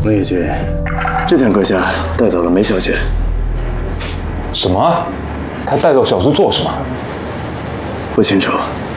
孟爷君，这天阁下带走了梅小姐。 什么？他带走小叔做什么？ 不清楚，